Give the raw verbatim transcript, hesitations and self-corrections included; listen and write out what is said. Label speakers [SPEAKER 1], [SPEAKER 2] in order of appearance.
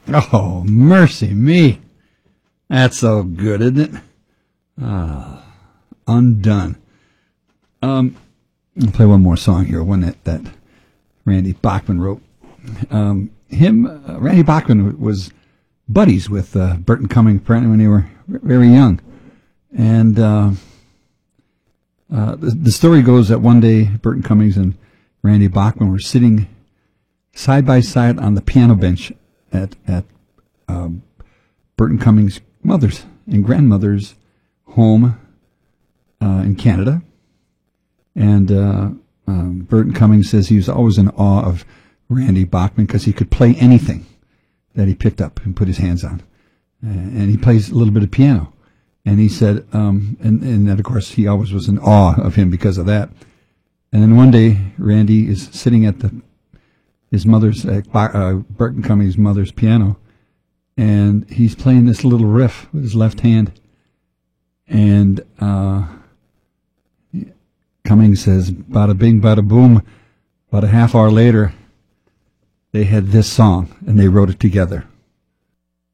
[SPEAKER 1] Oh, mercy me. That's so good, isn't it? Ah, Undone. Um, I'll play one more song here, one that, that Randy Bachman wrote. Um, him, uh, Randy Bachman was buddies with uh, Burton Cummings apparently when they were very young. And uh, uh, the, the story goes that one day Burton Cummings and Randy Bachman were sitting side by side on the piano bench at at um, Burton Cummings' mother's and grandmother's home uh, in Canada. And uh, um, Burton Cummings says he was always in awe of Randy Bachman because he could play anything that he picked up and put his hands on. Uh, and he plays a little bit of piano. And he said, um, and, and then, of course, he always was in awe of him because of that. And then one day, Randy is sitting at the his mother's, uh, uh, Burton Cummings' mother's piano, and he's playing this little riff with his left hand. And uh, Cummings says, bada bing, bada boom. About a half hour later, they had this song, and they wrote it together.